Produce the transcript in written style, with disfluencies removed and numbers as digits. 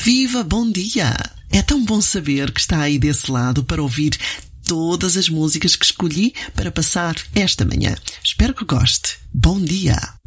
Viva, bom dia! É tão bom saber que está aí desse lado para ouvir todas as músicas que escolhi para passar esta manhã. Espero que goste. Bom dia!